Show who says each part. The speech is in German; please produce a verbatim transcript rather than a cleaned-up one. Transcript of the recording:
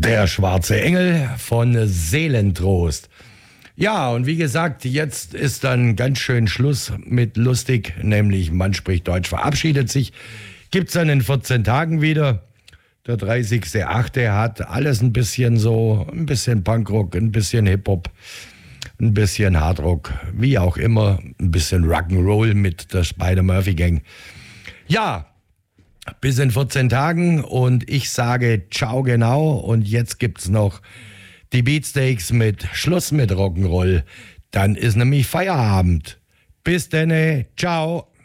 Speaker 1: Der schwarze Engel von Seelentrost. Ja, und wie gesagt, jetzt ist dann ganz schön Schluss mit lustig, nämlich Man spricht Deutsch verabschiedet sich. Gibt's dann in vierzehn Tagen wieder. Der dreißigster achte hat alles ein bisschen so, ein bisschen Punkrock, ein bisschen Hip-Hop, ein bisschen Hardrock, wie auch immer, ein bisschen Rock'n'Roll mit der Spider-Murphy-Gang. Ja, bis in vierzehn Tagen und ich sage ciao genau und jetzt gibt's noch die Beatsteaks mit Schluss mit Rock'n'Roll. Dann ist nämlich Feierabend. Bis denne, ciao.